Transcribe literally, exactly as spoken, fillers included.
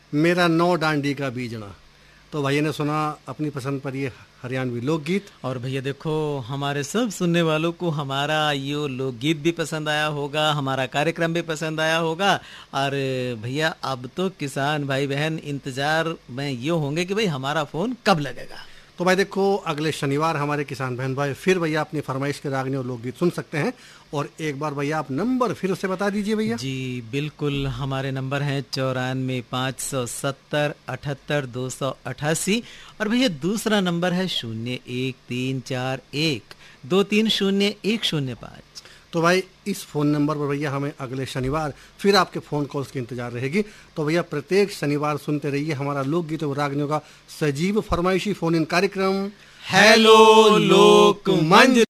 मेरा नौ डांडी का बीजना। तो भैया ने सुना अपनी पसंद पर ये हरियाणवी लोकगीत। और भैया देखो, हमारे सब सुनने वालों को हमारा ये लोकगीत भी पसंद आया होगा, हमारा कार्यक्रम भी पसंद आया होगा। और भैया अब तो किसान भाई बहन इंतजार में ये होंगे कि भाई हमारा फोन कब लगेगा। तो भाई देखो, अगले शनिवार हमारे किसान बहन भाई फिर भैया अपनी फरमाइश के रागनी और लोकगीत सुन सकते हैं। और एक बार भैया आप नंबर फिर से बता दीजिए भैया। जी बिल्कुल, हमारे नंबर हैं चौरानवे पाँच सौ सत्तर अठहत्तर दो सौ अठासी। और भैया दूसरा नंबर है शून्य एक तीन चार एक दो तीन शून्य एक शून्य पाँच। तो भाई इस फ़ोन नंबर पर भैया हमें अगले शनिवार फिर आपके फ़ोन कॉल्स की इंतजार रहेगी। तो भैया प्रत्येक शनिवार सुनते रहिए हमारा लोकगीत और रागनियों का सजीव फरमाइशी फ़ोन इन कार्यक्रम हेलो लोकमंच।